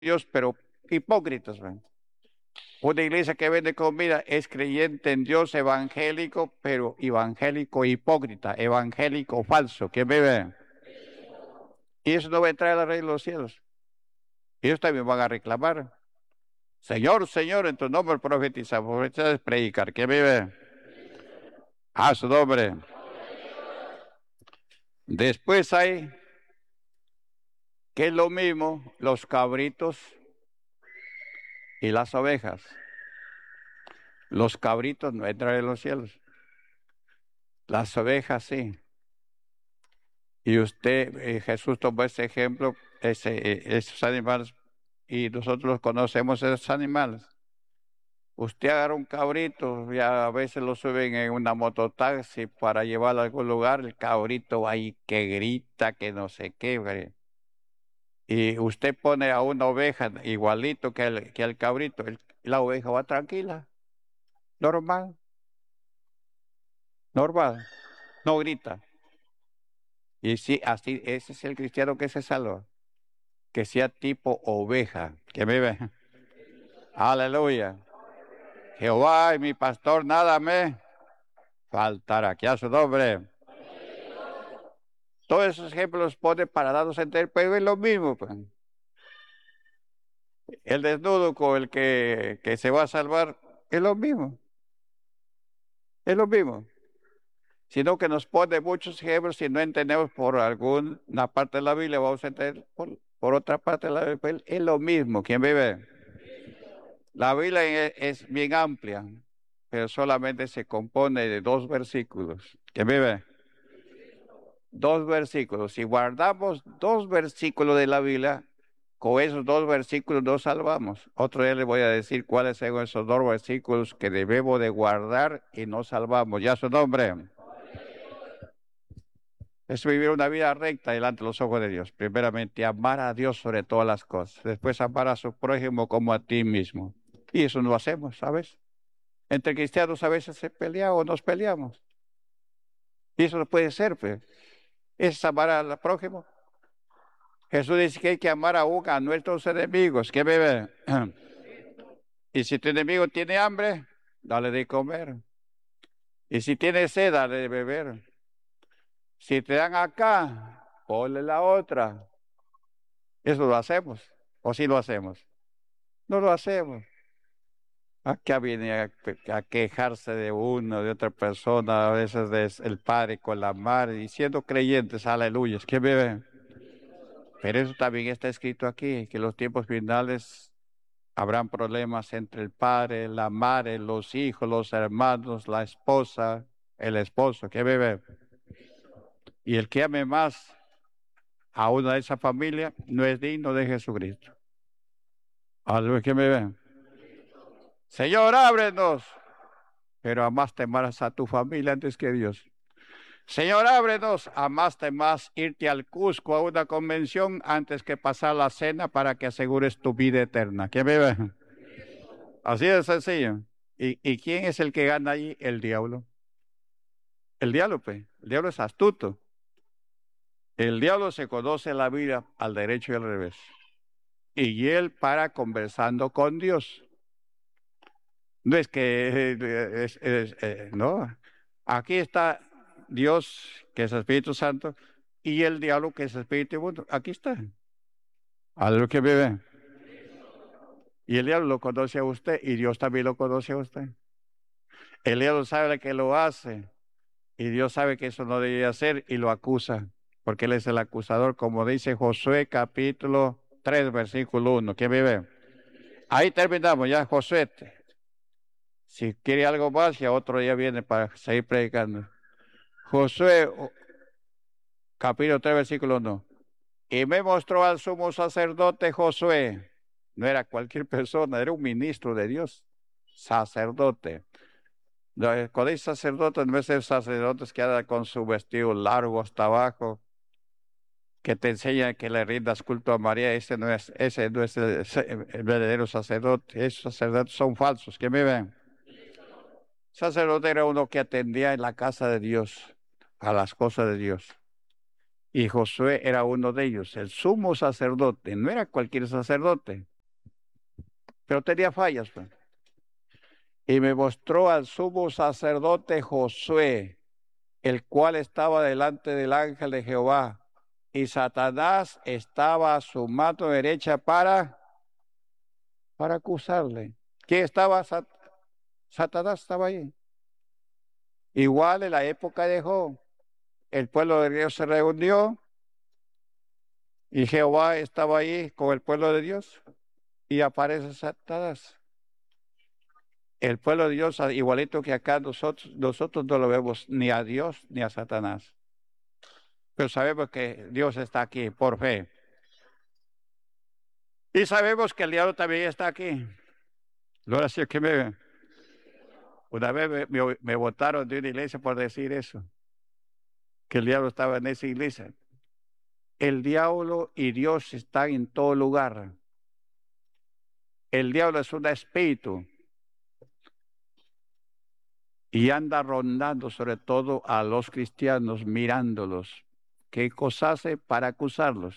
Dios, pero hipócritas, ¿ven? Una iglesia que vende comida es creyente en Dios evangélico, pero evangélico hipócrita, evangélico falso. ¿Quién me ve? Y eso no va a entrar a la reina de los cielos. Ellos también van a reclamar. Señor, Señor, en tu nombre profetizamos. Profetizar es predicar. ¿Quién me ve? A su nombre. Después hay, que es lo mismo, los cabritos y las ovejas. Los cabritos no entran en los cielos. Las ovejas sí. Y usted, Jesús tomó ese ejemplo, esos animales, y nosotros los conocemos esos animales. Usted agarra un cabrito y a veces lo suben en una mototaxi para llevarlo a algún lugar, el cabrito va ahí que grita, que no sé qué, ¿verdad? Y usted pone a una oveja igualito que el cabrito, la oveja va tranquila, normal, normal, no grita. Y sí, así, ese es el cristiano que se salva, que sea tipo oveja, que me ve. Aleluya. Jehová y mi pastor, nada me faltará. Que a su nombre. Todos esos ejemplos los pone para darnos a entender, pero es lo mismo, pues. El desnudo con el que se va a salvar es lo mismo, es lo mismo. Sino que nos pone muchos ejemplos si no entendemos por alguna parte de la Biblia, vamos a entender por otra parte de la Biblia. Pues es lo mismo. ¿Quién vive? La Biblia es bien amplia, pero solamente se compone de dos versículos. ¿Quién vive? Dos versículos. Si guardamos dos versículos de la Biblia, con esos dos versículos nos salvamos. Otro día les voy a decir cuáles son esos dos versículos que debemos de guardar y nos salvamos. Ya su nombre. Es vivir una vida recta delante de los ojos de Dios. Primeramente, amar a Dios sobre todas las cosas. Después, amar a su prójimo como a ti mismo. Y eso no lo hacemos, ¿sabes? Entre cristianos a veces se pelea o nos peleamos. Y eso no puede ser, pues. Es amar al prójimo. Jesús dice que hay que amar aún a nuestros enemigos. ¿Qué bebe? Y si tu enemigo tiene hambre, dale de comer. Y si tiene sed, dale de beber. Si te dan acá, ponle la otra. Eso lo hacemos. ¿O sí lo hacemos? No lo hacemos. Acá viene a quejarse de uno, de otra persona, a veces el padre con la madre, y siendo creyentes, aleluya. ¿Qué bebe? Pero eso también está escrito aquí, que en los tiempos finales habrán problemas entre el padre, la madre, los hijos, los hermanos, la esposa, el esposo. ¿Qué bebe? Y el que ame más a una de esa familia no es digno de Jesucristo. Aleluya, ¿qué me ven? Señor, ábrenos. Pero amaste más a tu familia antes que Dios. Señor, ábrenos. Amaste más irte al Cusco a una convención antes que pasar la cena para que asegures tu vida eterna. ¿Qué me ven? Así de sencillo. ¿Y quién es el que gana allí? El diablo. El diablo, pues. El diablo es astuto. El diablo se conoce la vida al derecho y al revés. Y él para conversando con Dios. No es que no. Aquí está Dios, que es Espíritu Santo, y el diablo, que es Espíritu Inmundo. Aquí está. A lo que vive. Y el diablo lo conoce a usted, y Dios también lo conoce a usted. El diablo sabe que lo hace, y Dios sabe que eso no debería hacer, y lo acusa, porque él es el acusador, como dice Josué capítulo 3, versículo 1. ¿Quién vive? Ahí terminamos ya, Josué. Si quiere algo más, ya otro día viene para seguir predicando. Josué, capítulo 3, versículo 1. Y me mostró al sumo sacerdote Josué. No era cualquier persona, era un ministro de Dios, sacerdote. Cuando dice sacerdote, no es el sacerdote que anda con su vestido largo hasta abajo, que te enseña que le rindas culto a María. Ese no es el verdadero sacerdote. Esos sacerdotes son falsos. ¿Qué me ven? Sacerdote era uno que atendía en la casa de Dios, a las cosas de Dios. Y Josué era uno de ellos, el sumo sacerdote. No era cualquier sacerdote, pero tenía fallas, pues. Y me mostró al sumo sacerdote Josué, el cual estaba delante del ángel de Jehová, y Satanás estaba a su mano derecha para acusarle. ¿Quién estaba? Satanás estaba ahí. Igual en la época de Job, el pueblo de Dios se reunió y Jehová estaba ahí con el pueblo de Dios y aparece Satanás. El pueblo de Dios, igualito que acá, nosotros no lo vemos ni a Dios ni a Satanás. Pero sabemos que Dios está aquí por fe. Y sabemos que el diablo también está aquí. Ahora sí que una vez me botaron de una iglesia por decir eso, que el diablo estaba en esa iglesia. El diablo y Dios están en todo lugar. El diablo es un espíritu y anda rondando sobre todo a los cristianos, mirándolos. ¿Qué cosa hace para acusarlos?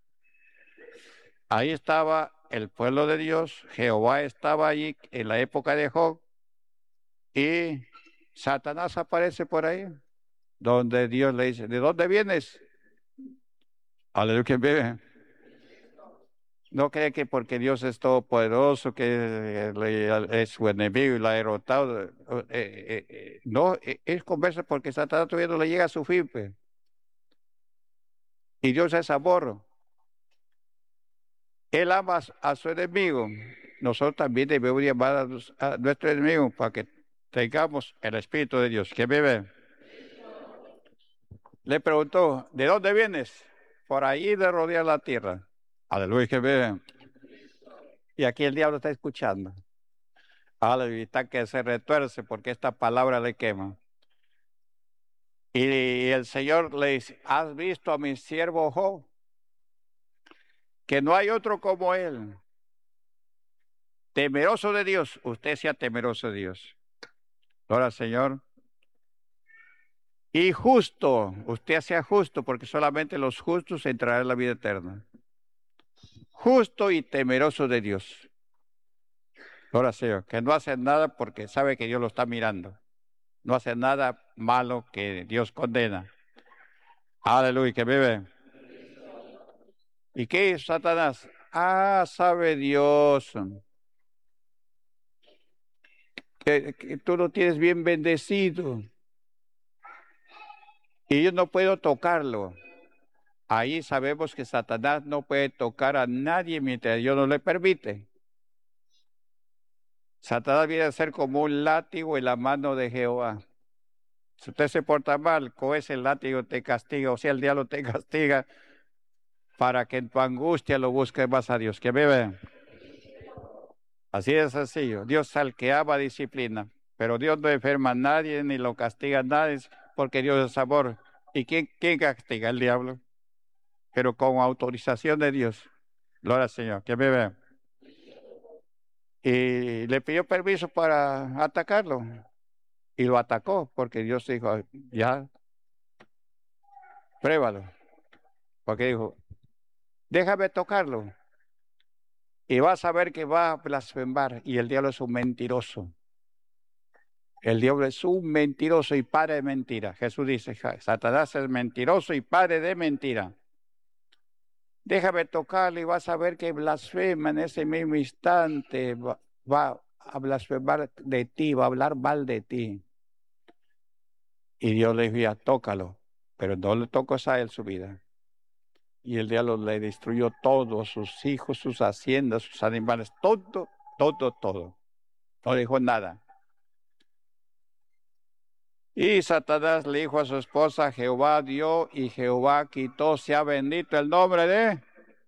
Ahí estaba el pueblo de Dios, Jehová estaba allí en la época de Job y Satanás aparece por ahí, donde Dios le dice, ¿de dónde vienes? Aleluya, bebé. No cree que porque Dios es todopoderoso, que es su enemigo y la ha derrotado. No, es conversa porque Satanás todavía no le llega a su fin, pues. Y Dios es amor. Él ama a su enemigo. Nosotros también debemos llamar a nuestro enemigo para que tengamos el Espíritu de Dios. ¿Quién vive? Le preguntó, ¿de dónde vienes? Por ahí de rodear la tierra. Aleluya, que vive. Y aquí el diablo está escuchando. Aleluya, está que se retuerce porque esta palabra le quema. Y el Señor le dice, ¿has visto a mi siervo Job? Que no hay otro como él. Temeroso de Dios, usted sea temeroso de Dios. Ahora, Señor. Y justo, usted sea justo, porque solamente los justos entrarán en la vida eterna. Justo y temeroso de Dios. Ahora, Señor, que no hace nada porque sabe que Dios lo está mirando. No hace nada malo que Dios condena. Aleluya, que vive. ¿Y qué es Satanás? Ah, sabe Dios que tú lo tienes bien bendecido y yo no puedo tocarlo. Ahí sabemos que Satanás no puede tocar a nadie mientras Dios no le permite. Satanás viene a ser como un látigo en la mano de Jehová. Si usted se porta mal, con ese látigo te castiga, o sea, el diablo te castiga para que en tu angustia lo busques más a Dios. ¿Que vive? Así de sencillo. Dios al que ama disciplina, pero Dios no enferma a nadie ni lo castiga a nadie porque Dios es amor. ¿Y quién castiga? El diablo. Pero con autorización de Dios. Gloria al Señor. ¿Que vive? Y le pidió permiso para atacarlo. Y lo atacó porque Dios dijo, ya, pruébalo. Porque dijo, déjame tocarlo. Y vas a ver que va a blasfemar. Y el diablo es un mentiroso. El diablo es un mentiroso y padre de mentira. Jesús dice, Satanás es mentiroso y padre de mentira. Déjame tocarle y vas a ver que blasfema en ese mismo instante. Va a blasfemar de ti, va a hablar mal de ti. Y Dios le dijo, tócalo, pero no le tocas a él su vida. Y el diablo le destruyó todos sus hijos, sus haciendas, sus animales, todo, todo, todo. No dejó nada. Y Satanás le dijo a su esposa, Jehová dio y Jehová quitó, sea bendito el nombre de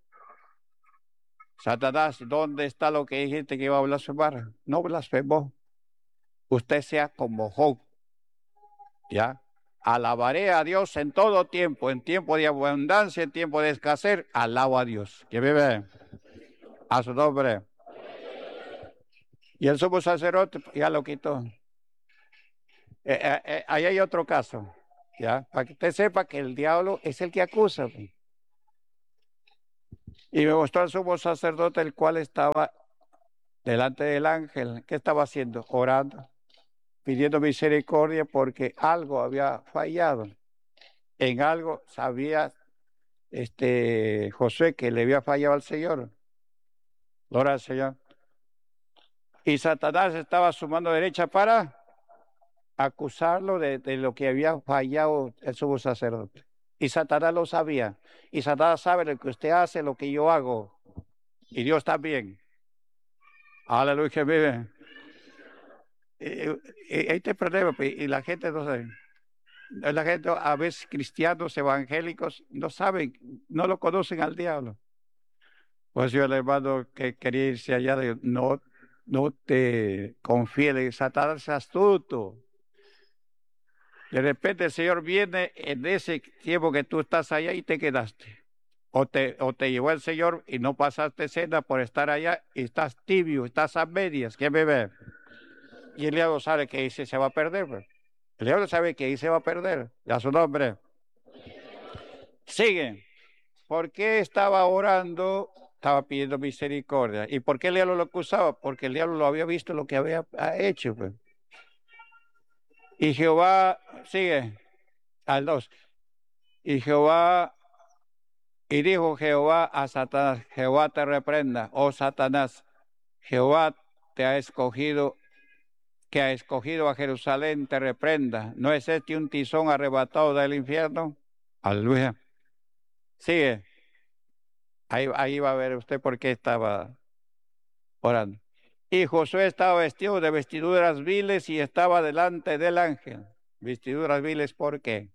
Satanás. ¿Dónde está lo que dijiste que iba a blasfemar? No blasfemó. Usted sea como Job, ¿ya? Alabaré a Dios en todo tiempo, en tiempo de abundancia, en tiempo de escasez, alabo a Dios. Que vive a su nombre. Y el sumo sacerdote ya lo quitó. Ahí hay otro caso, ¿ya? Para que usted sepa que el diablo es el que acusa. Y me mostró al sumo sacerdote, el cual estaba delante del ángel. ¿Qué estaba haciendo? Orando, pidiendo misericordia porque algo había fallado. En algo sabía Josué que le había fallado al Señor. Gloria al Señor. Y Satanás estaba a su mano derecha para acusarlo de lo que había fallado el sumo sacerdote. Y Satanás lo sabía. Y Satanás sabe lo que usted hace, lo que yo hago. Y Dios también. Aleluya, que vive. Este problema, pues, y la gente no sabe. La gente, a veces cristianos evangélicos, no saben, no lo conocen al diablo. Pues yo, el hermano que quería irse allá, no, no te confíes, Satanás es astuto. De repente el Señor viene en ese tiempo que tú estás allá y te quedaste. O te llevó el Señor y no pasaste cena por estar allá y estás tibio, estás a medias. ¿Quién me ve? Y el diablo sabe que ahí se va a perder. Pues. El diablo sabe que ahí se va a perder. Ya su nombre. Sigue. ¿Por qué estaba orando? Estaba pidiendo misericordia. ¿Y por qué el diablo lo acusaba? Porque el diablo lo había visto lo que había hecho. Pues. Y Jehová, sigue, al 2. Y Jehová, y dijo Jehová a Satanás, Jehová te reprenda, oh Satanás, Jehová te ha escogido, que ha escogido a Jerusalén, te reprenda. ¿No es este un tizón arrebatado del infierno? Aleluya. Sigue. Ahí va a ver usted por qué estaba orando. Y Josué estaba vestido de vestiduras viles y estaba delante del ángel. Vestiduras viles, ¿por qué?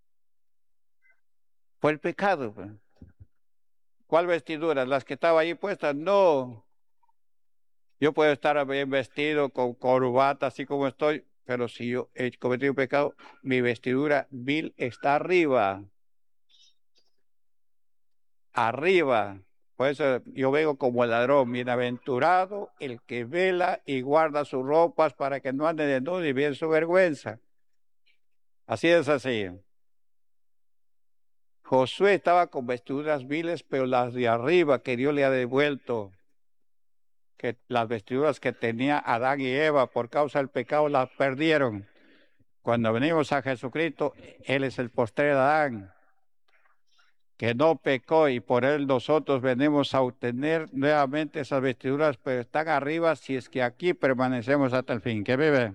Fue el pecado. Pues. ¿Cuál vestiduras? ¿Las que estaba ahí puestas? No. Yo puedo estar bien vestido con corbata, así como estoy, pero si yo he cometido un pecado, mi vestidura vil está arriba. Arriba. Por eso yo vengo como el ladrón, bienaventurado el que vela y guarda sus ropas para que no ande desnudo y bien su vergüenza. Así es así. Josué estaba con vestiduras viles, pero las de arriba que Dios le ha devuelto, que las vestiduras que tenía Adán y Eva por causa del pecado las perdieron. Cuando venimos a Jesucristo, Él es el postrer Adán, que no pecó y por Él nosotros venimos a obtener nuevamente esas vestiduras, pero están arriba si es que aquí permanecemos hasta el fin. ¿Qué vive?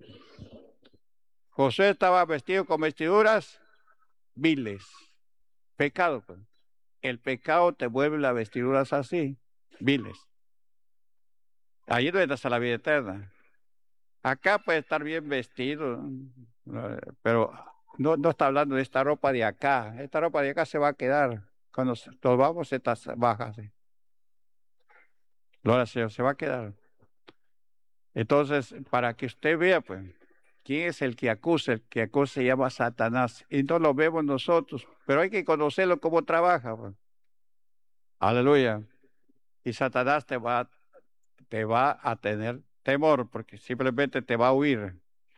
Josué estaba vestido con vestiduras viles. Pecado, pues. El pecado te vuelve las vestiduras así, viles. Allí no entras a la vida eterna. Acá puede estar bien vestido, pero no está hablando de esta ropa de acá. Esta ropa de acá se va a quedar. Cuando nos vamos, estas bajas. Gloria al Señor, se va a quedar. Entonces, para que usted vea, pues, quién es el que acusa. El que acusa se llama Satanás. Y no lo vemos nosotros, pero hay que conocerlo cómo trabaja. Pues. Aleluya. Y Satanás te va a tener temor, porque simplemente te va a huir.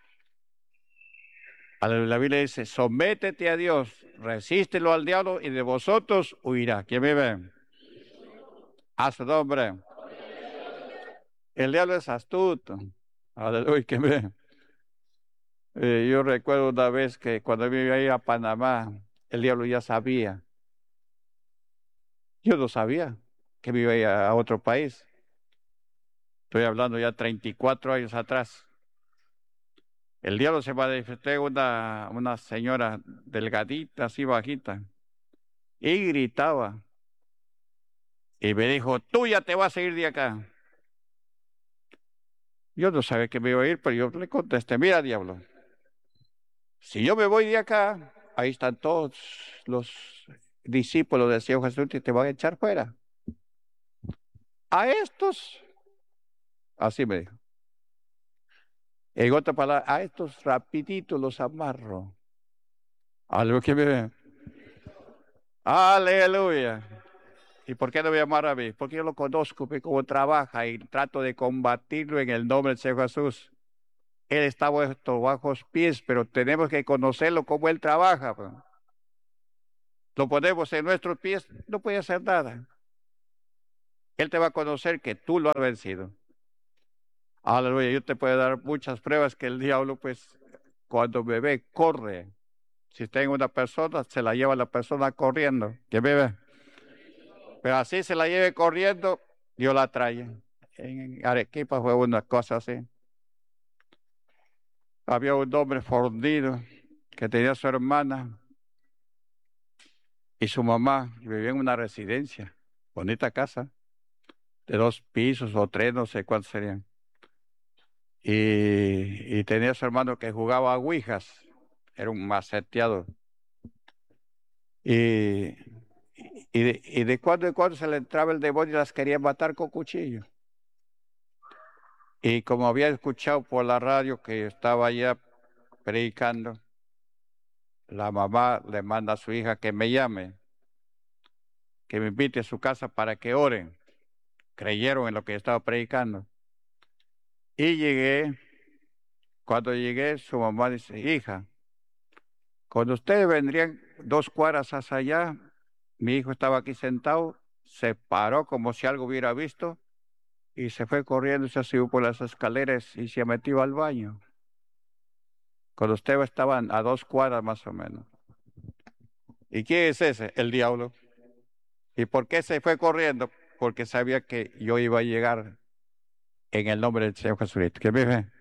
La Biblia dice, sométete a Dios, resístelo al diablo y de vosotros huirá. ¿Quién vive? A su nombre. El diablo es astuto. Aleluya, ¿quién vive? Yo recuerdo una vez que cuando me iba a ir a Panamá, el diablo ya sabía. Yo no sabía que me iba a ir a otro país. Estoy hablando ya 34 años atrás. El diablo se manifestó en una señora delgadita, así bajita, y gritaba. Y me dijo, tú ya te vas a ir de acá. Yo no sabía que me iba a ir, pero yo le contesté, mira, diablo, si yo me voy de acá, ahí están todos los discípulos del Señor Jesús y te van a echar fuera. A estos, así me dijo. En otra palabra, a estos rapiditos los amarro. Algo que me... Aleluya. ¿Y por qué no me amar a mí? Porque yo lo conozco, ve cómo trabaja y trato de combatirlo en el nombre del Señor Jesús. Él está bajo los pies, pero tenemos que conocerlo cómo Él trabaja. Pues. Lo ponemos en nuestros pies, no puede hacer nada. Él te va a conocer que tú lo has vencido. Aleluya, yo te puedo dar muchas pruebas que el diablo, pues, cuando me ve, corre. Si tengo una persona, se la lleva la persona corriendo. ¿Qué me ve? Pero así se la lleve corriendo, Dios la trae. En Arequipa fue una cosa así. Había un hombre fornido que tenía su hermana y su mamá, y vivía en una residencia, bonita casa, de 2 pisos o 3, no sé cuántos serían. Y tenía su hermano que jugaba a ouijas, era un maceteado. Y, y de cuando en cuando se le entraba el demonio y las quería matar con cuchillo. Y como había escuchado por la radio que estaba allá predicando, la mamá le manda a su hija que me llame, que me invite a su casa para que oren. Creyeron en lo que yo estaba predicando. Y llegué, cuando llegué, su mamá dice, hija, cuando ustedes vendrían 2 cuadras hacia allá, mi hijo estaba aquí sentado, se paró como si algo hubiera visto y se fue corriendo, se subió por las escaleras y se metió al baño. Cuando ustedes estaban a 2 cuadras más o menos. ¿Y quién es ese? El diablo. ¿Y por qué se fue corriendo? Porque sabía que yo iba a llegar en el nombre del Señor Jesucristo. ¿Qué me ve?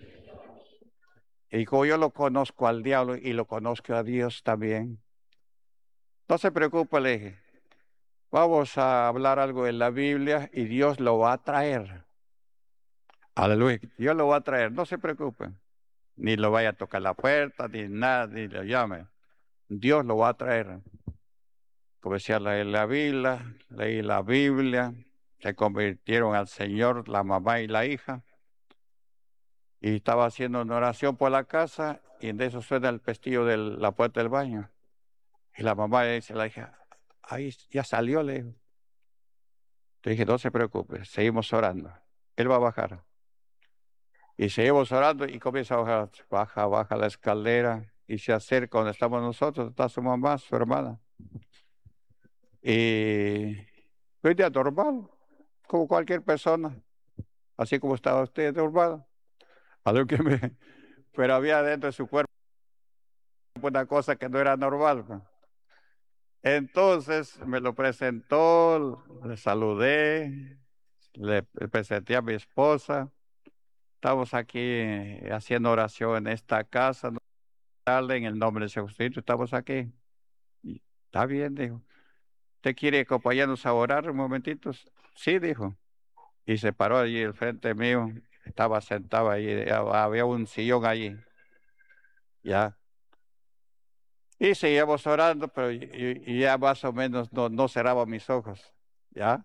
Y como yo lo conozco al diablo y lo conozco a Dios también, no se preocupe, le dije. Vamos a hablar algo en la Biblia y Dios lo va a traer. Aleluya. Dios lo va a traer. No se preocupe. Ni lo vaya a tocar la puerta, ni nada, ni lo llame. Dios lo va a traer. Comencé a leer la Biblia, leí la Biblia, se convirtieron al Señor la mamá y la hija. Y estaba haciendo una oración por la casa y de eso suena el pestillo de la puerta del baño. Y la mamá le dice a la hija, ahí ya salió, le dijo. Le dije, no se preocupe, seguimos orando. Él va a bajar. Y seguimos orando y comienza a bajar. Baja, baja la escalera y se acerca donde estamos nosotros. Está su mamá, su hermana. Y fue un día normal, como cualquier persona. Así como estaba usted normal. Algo que pero había dentro de su cuerpo una cosa que no era normal, pues. Entonces me lo presentó, le saludé, le presenté a mi esposa. Estamos aquí haciendo oración en esta casa, ¿no? En el nombre de Jesucristo, estamos aquí. Y, está bien, dijo. ¿Usted quiere acompañarnos a orar un momentito? Sí, dijo. Y se paró allí al frente mío. Estaba sentado ahí, había un sillón allí. Ya. Y seguíamos orando, pero y ya más o menos no cerraba mis ojos. ¿Ya?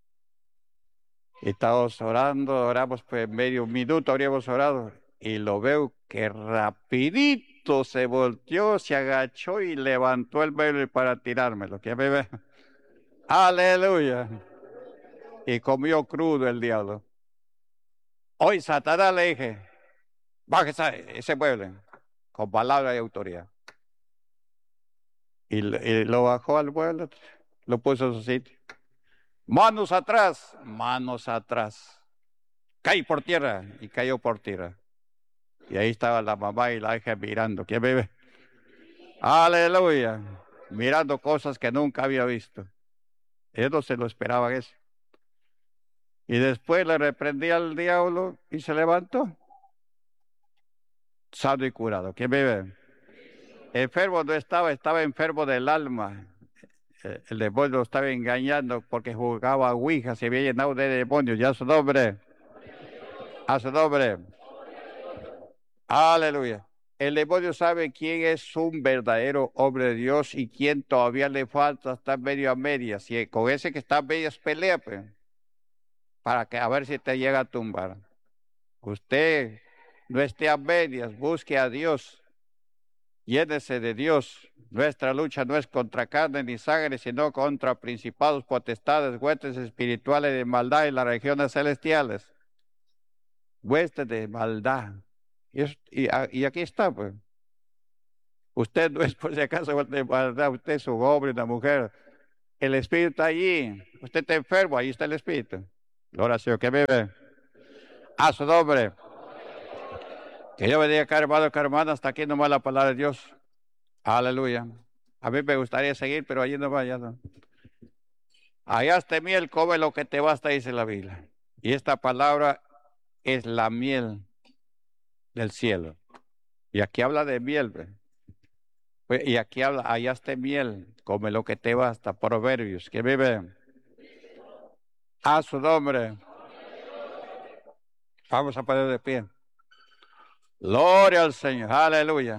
Y estábamos orando, oramos pues medio minuto, habríamos orado. Y lo veo que rapidito se volteó, se agachó y levantó el velo para tirármelo. ¿Quién me ve? Aleluya. Y comió crudo el diablo. Hoy Satanás le dije, baja ese mueble con palabra y autoridad. Y lo bajó al mueble, lo puso en su sitio. Manos atrás, manos atrás. Cae por tierra y cayó por tierra. Y ahí estaba la mamá y la hija mirando. ¿Quién me ve? Aleluya. Mirando cosas que nunca había visto. Ellos no se lo esperaban eso. Y después le reprendí al diablo y se levantó. Sano y curado. ¿Quién me ve? Enfermo no estaba, estaba enfermo del alma. El demonio lo estaba engañando porque jugaba a ouija, se había llenado de demonios. Ya su nombre. A su nombre. Aleluya. El demonio sabe quién es un verdadero hombre de Dios y quién todavía le falta estar medio a medias. Y con ese que está a medias pelea, pues, para que a ver si te llega a tumbar. Usted no esté a medias, busque a Dios, llénese de Dios. Nuestra lucha no es contra carne ni sangre, sino contra principados, potestades, huestes espirituales de maldad en las regiones celestiales. Huestes de maldad. Y aquí está, pues. Usted no es por si acaso de maldad, usted es un hombre, una mujer. El Espíritu está allí. Usted está enfermo, ahí está el Espíritu. Gloria al Señor, que bebe. A su nombre. Que yo bendiga cada hermano, cada hermana. Hasta aquí nomás la palabra de Dios. Aleluya. A mí me gustaría seguir, pero allí no vaya. No. Hallaste miel, come lo que te basta, dice la Biblia. Y esta palabra es la miel del cielo. Y aquí habla de miel. Pues, y aquí habla, hallaste miel, come lo que te basta. Proverbios, que vive. A su nombre. Vamos a poner de pie. Gloria al Señor. Aleluya.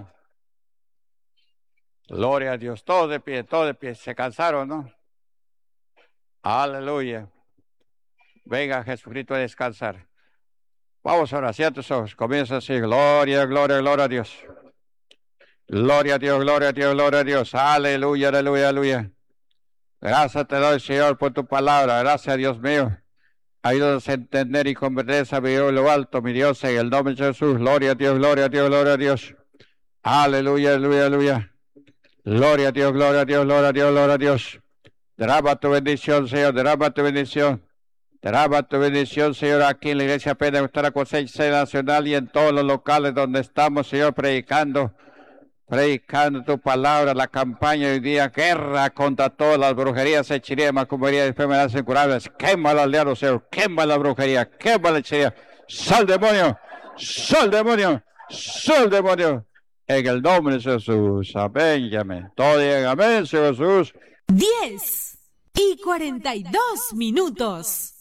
Gloria a Dios. Todos de pie, todos de pie. Se cansaron, ¿no? Aleluya. Venga Jesucristo a descansar. Vamos ahora, cierra tus ojos. Comienza así. Gloria, gloria, gloria a Dios. Gloria a Dios, gloria a Dios, gloria a Dios. Aleluya, aleluya, aleluya. Gracias te doy, Señor, por tu palabra. Gracias, Dios mío. Ayúdanos a entender y comprender sabiduría en lo alto, mi Dios, en el nombre de Jesús. Gloria a Dios, gloria a Dios, gloria a Dios. Aleluya, aleluya, aleluya. Gloria a Dios, gloria a Dios, gloria a Dios, gloria a Dios. Derrama tu bendición, Señor, derrama tu bendición. Derrama tu bendición, Señor, aquí en la iglesia Pentecostal Cosecha Nacional y en todos los locales donde estamos, Señor, predicando tu palabra, la campaña hoy día, guerra contra todas las brujerías, hechicerías, macumberías, enfermedades incurables. Quema al diablo, Señor, quema la brujería, quema la hechicería. ¡Sal demonio! ¡Sal demonio! ¡Sal demonio! En el nombre de Jesús. Amén y amén. Todo digan amén, Señor Jesús. 10:42.